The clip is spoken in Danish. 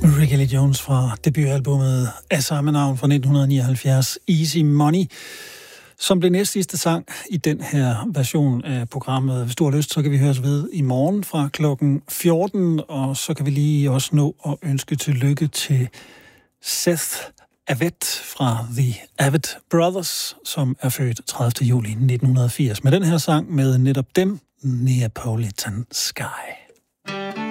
Ricky Lee Jones fra debutalbummet af samme navn fra 1979, Easy Money, som blev næst sidste sang i den her version af programmet. Hvis du har lyst, så kan vi høres ved i morgen fra klokken 14, og så kan vi lige også nå at ønske tillykke til Seth Avett fra The Avett Brothers, som er født 30. juli 1980. Med den her sang med netop dem, Neapolitan Sky.